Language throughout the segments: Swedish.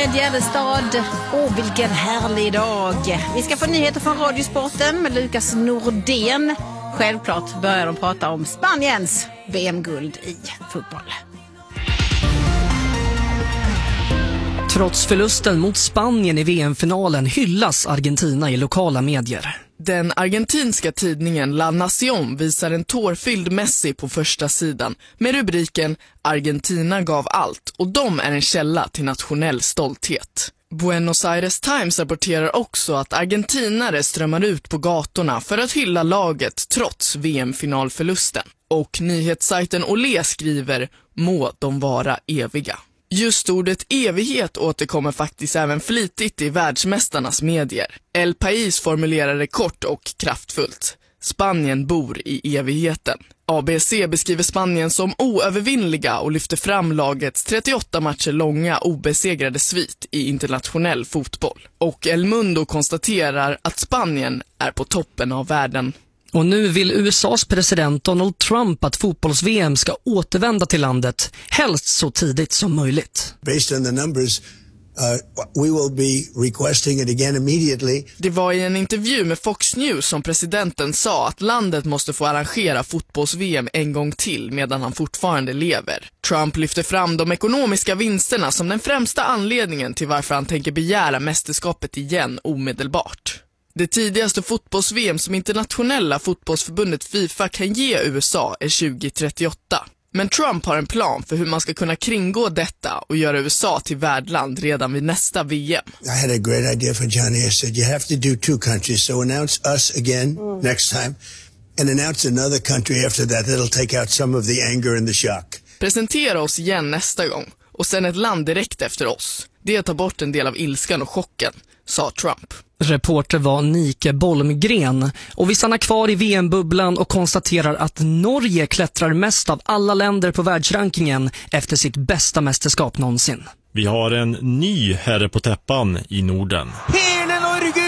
Gällestad. Vilken härlig dag. Vi ska få nyheter från Radiosporten med Lukas Nordén. Självklart börjar de prata om Spaniens VM-guld i fotboll. Trots förlusten mot Spanien i VM-finalen hyllas Argentina i lokala medier. Den argentinska tidningen La Nación visar en tårfylld Messi på första sidan med rubriken "Argentina gav allt" och de är en källa till nationell stolthet. Buenos Aires Times rapporterar också att argentinare strömmar ut på gatorna för att hylla laget trots VM-finalförlusten. Och nyhetssajten Olé skriver "Må de vara eviga". Just ordet evighet återkommer faktiskt även flitigt i världsmästarnas medier. El País formulerar det kort och kraftfullt. Spanien bor i evigheten. ABC beskriver Spanien som oövervinnliga och lyfter fram lagets 38 matcher långa obesegrade svit i internationell fotboll. Och El Mundo konstaterar att Spanien är på toppen av världen. Och nu vill USAs president Donald Trump att fotbolls-VM ska återvända till landet, helst så tidigt som möjligt. Based on the numbers, we will be requesting it again immediately. Det var i en intervju med Fox News som presidenten sa att landet måste få arrangera fotbolls-VM en gång till medan han fortfarande lever. Trump lyfter fram de ekonomiska vinsterna som den främsta anledningen till varför han tänker begära mästerskapet igen omedelbart. Det tidigaste fotbolls-VM som internationella fotbollsförbundet FIFA kan ge USA är 2038. Men Trump har en plan för hur man ska kunna kringgå detta och göra USA till värdland redan vid nästa VM. I had a great idea for Johnny. I said, you have to do two countries. So announce us again next time and announce another country after that. That'll take out some of the anger and the shock. Presentera oss igen nästa gång och sen ett land direkt efter oss. Det tar bort en del av ilskan och chocken, sa Trump. Reporter var Nike Bolmgren och vi stannar kvar i VM-bubblan och konstaterar att Norge klättrar mest av alla länder på världsrankingen efter sitt bästa mästerskap någonsin. Vi har en ny herre på täppan i Norden. Hela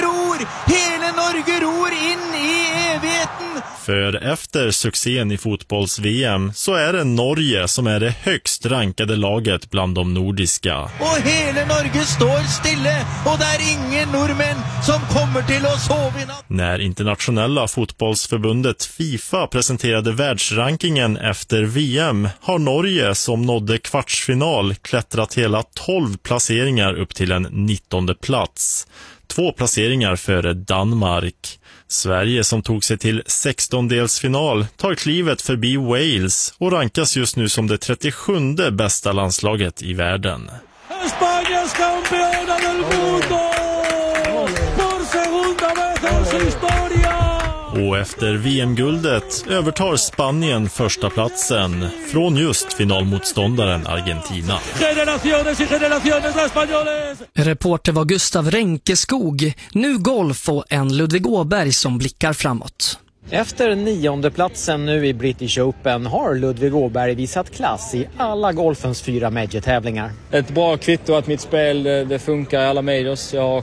Norge ror in i evigheten. För efter succén i fotbolls-VM så är det Norge som är det högst rankade laget bland de nordiska. Och hela Norge står stille och det är ingen norrmän som kommer till oss sova i natt. När internationella fotbollsförbundet FIFA presenterade världsrankingen efter VM har Norge som nådde kvartsfinal klättrat hela 12 placeringar upp till en 19:e plats. 2 placeringar före Danmark. Sverige som tog sig till 16-delsfinal tar klivet förbi Wales och rankas just nu som det 37:e bästa landslaget i världen. España campeona del mundo por segunda vez en su historia. Och efter VM-guldet övertar Spanien första platsen från just finalmotståndaren Argentina. Reporter var Gustav Renkeskog. Nu golf och en Ludvig Åberg som blickar framåt. Efter 9:e platsen nu i British Open har Ludvig Åberg visat klass i alla golfens 4 major-tävlingar. Ett bra kvitto att mitt spel det funkar i alla majors. Jag har